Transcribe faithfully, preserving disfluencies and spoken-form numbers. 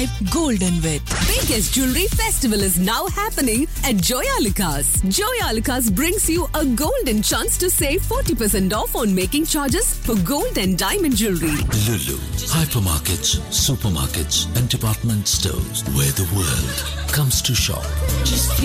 vibe golden with. Biggest jewelry festival is now happening at Joyalukas. Joyalukas brings you a golden chance to save forty percent off on making charges for gold and diamond jewelry. Lulu, hypermarkets, supermarkets, and department stores where the world comes to shop.